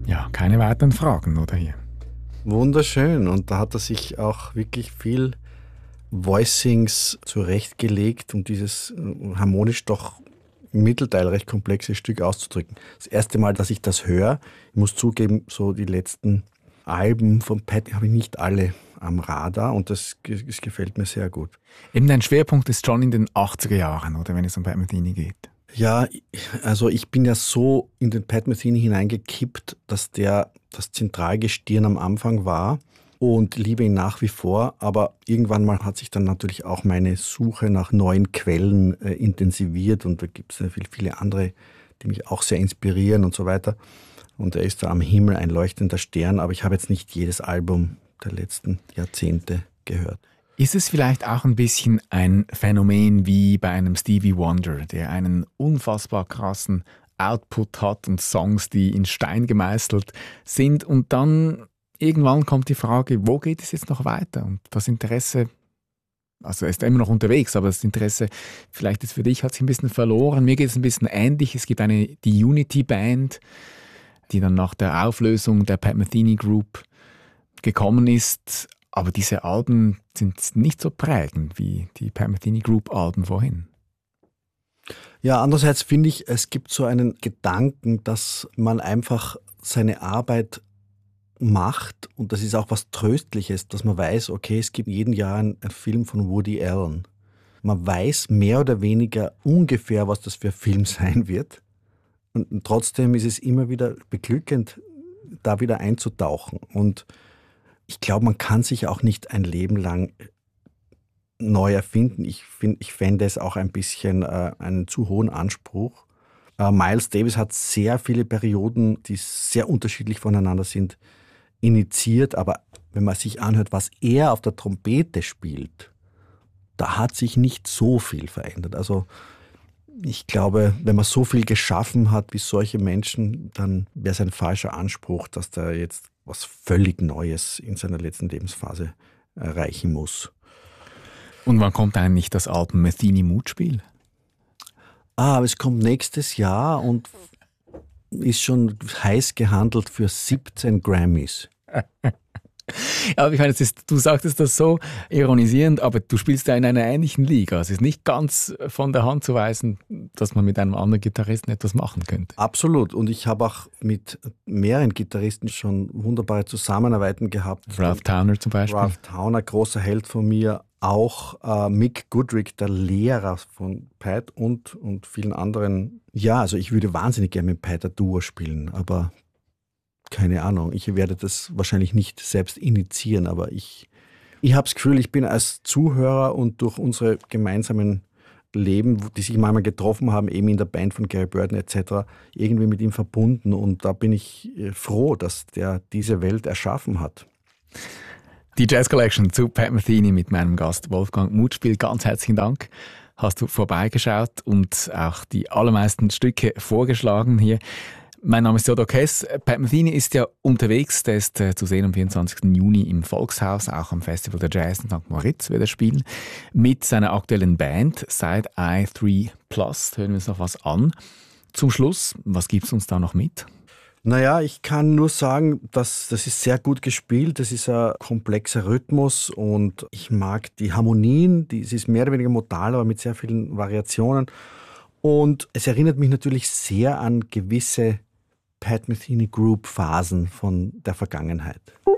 Ja, keine weiteren Fragen, oder hier? Wunderschön. Und da hat er sich auch wirklich viel Voicings zurechtgelegt, um dieses harmonisch doch im Mittelteil recht komplexe Stück auszudrücken. Das erste Mal, dass ich das höre, ich muss zugeben, so die letzten Alben von Pat habe ich nicht alle am Radar und das gefällt mir sehr gut. Eben dein Schwerpunkt ist schon in den 80er Jahren, oder wenn es um Pat Metheny geht. Ja, also ich bin ja so in den Pat Metheny hineingekippt, dass der das Zentralgestirn am Anfang war und liebe ihn nach wie vor. Aber irgendwann mal hat sich dann natürlich auch meine Suche nach neuen Quellen intensiviert und da gibt es viele andere, die mich auch sehr inspirieren und so weiter. Und er ist da am Himmel ein leuchtender Stern, aber ich habe jetzt nicht jedes Album der letzten Jahrzehnte gehört. Ist es vielleicht auch ein bisschen ein Phänomen wie bei einem Stevie Wonder, der einen unfassbar krassen Output hat und Songs, die in Stein gemeißelt sind und dann irgendwann kommt die Frage, wo geht es jetzt noch weiter? Und das Interesse, also er ist immer noch unterwegs, aber das Interesse vielleicht ist für dich, hat sich ein bisschen verloren. Mir geht es ein bisschen ähnlich. Es gibt die Unity Band, die dann nach der Auflösung der Pat Metheny Group gekommen ist. Aber diese Alben sind nicht so prägend wie die Pat Metheny Group Alben vorhin. Ja, andererseits finde ich, es gibt so einen Gedanken, dass man einfach seine Arbeit macht und das ist auch was Tröstliches, dass man weiß, okay, es gibt jeden Jahr einen Film von Woody Allen. Man weiß mehr oder weniger ungefähr, was das für ein Film sein wird und trotzdem ist es immer wieder beglückend, da wieder einzutauchen und ich glaube, man kann sich auch nicht ein Leben lang neu erfinden. Ich fände es auch ein bisschen einen zu hohen Anspruch. Miles Davis hat sehr viele Perioden, die sehr unterschiedlich voneinander sind, initiiert. Aber wenn man sich anhört, was er auf der Trompete spielt, da hat sich nicht so viel verändert. Also ich glaube, wenn man so viel geschaffen hat wie solche Menschen, dann wäre es ein falscher Anspruch, dass der jetzt was völlig Neues in seiner letzten Lebensphase erreichen muss. Und wann kommt eigentlich das Album Metheny Mutspiel? Aber es kommt nächstes Jahr und ist schon heiß gehandelt für 17 Grammys. Aber ich meine, du sagtest das so ironisierend, aber du spielst ja in einer ähnlichen Liga. Es ist nicht ganz von der Hand zu weisen, dass man mit einem anderen Gitarristen etwas machen könnte. Absolut. Und ich habe auch mit mehreren Gitarristen schon wunderbare Zusammenarbeiten gehabt. Ralph Towner zum Beispiel. Ralph Towner, großer Held von mir. Auch Mick Goodrick, der Lehrer von Pat und vielen anderen. Ja, also ich würde wahnsinnig gerne mit Pat ein Duo spielen, aber keine Ahnung, ich werde das wahrscheinlich nicht selbst initiieren, aber ich habe das Gefühl, ich bin als Zuhörer und durch unsere gemeinsamen Leben, die sich manchmal getroffen haben, eben in der Band von Gary Burton etc., irgendwie mit ihm verbunden und da bin ich froh, dass der diese Welt erschaffen hat. Die Jazz Collection zu Pat Metheny mit meinem Gast Wolfgang Mutspiel. Ganz herzlichen Dank. Hast du vorbeigeschaut und auch die allermeisten Stücke vorgeschlagen hier. Mein Name ist Theodor Kess. Pat Metheny ist ja unterwegs. Der ist zu sehen am 24. Juni im Volkshaus, auch am Festival der Jazz in St. Moritz wird er spielen. Mit seiner aktuellen Band Side Eye 3 Plus. Hören wir uns noch was an. Zum Schluss, was gibt es uns da noch mit? Naja, ich kann nur sagen, das ist sehr gut gespielt. Das ist ein komplexer Rhythmus und ich mag die Harmonien. Es ist mehr oder weniger modal, aber mit sehr vielen Variationen. Und es erinnert mich natürlich sehr an gewisse Pat Metheny Group Phasen von der Vergangenheit.